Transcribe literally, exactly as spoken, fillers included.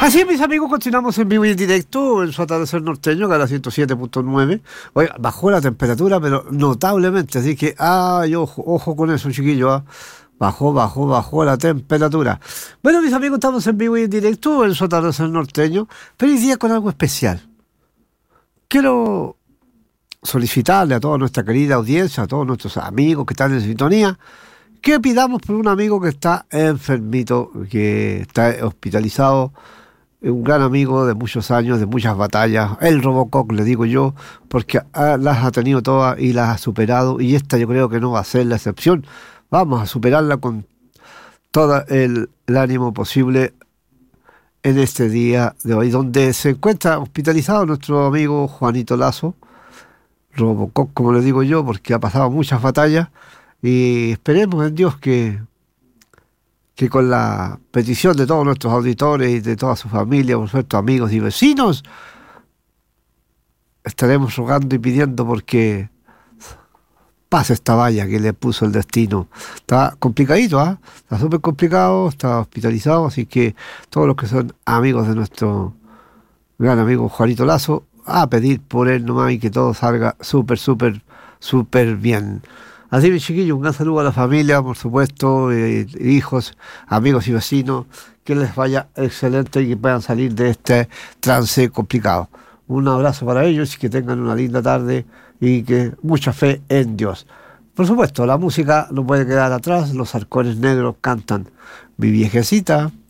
Así es, mis amigos, continuamos en vivo y en directo en su atardecer norteño, que era ciento siete punto nueve. Oiga, bajó la temperatura, pero notablemente, así que, ay, ojo, ojo con eso, chiquillos, ¿ah? Bajó, bajó, bajó la temperatura. Bueno, mis amigos, estamos en vivo y en directo en su atardecer norteño, pero hoy día con algo especial. Quiero solicitarle a toda nuestra querida audiencia, a todos nuestros amigos que están en sintonía, que pidamos por un amigo que está enfermito, que está hospitalizado, un gran amigo de muchos años, de muchas batallas, el Robocop, le digo yo, porque las ha tenido todas y las ha superado, y esta yo creo que no va a ser la excepción. Vamos a superarla con todo el, el ánimo posible en este día de hoy, donde se encuentra hospitalizado nuestro amigo Juanito Lazo, Robocop, como le digo yo, porque ha pasado muchas batallas, y esperemos en Dios que que con la petición de todos nuestros auditores y de toda su familia, por supuesto, amigos y vecinos, estaremos rogando y pidiendo porque pase esta valla que le puso el destino. Está complicadito, ¿ah? ¿eh? Está súper complicado, está hospitalizado, así que todos los que son amigos de nuestro gran amigo Juanito Lazo, a pedir por él nomás y que todo salga súper, súper, súper bien. Así, mi chiquillo, un gran saludo a la familia, por supuesto, eh, hijos, amigos y vecinos, que les vaya excelente y que puedan salir de este trance complicado. Un abrazo para ellos y que tengan una linda tarde y que mucha fe en Dios. Por supuesto, la música no puede quedar atrás, los Halcones Negros cantan Mi Viejecita.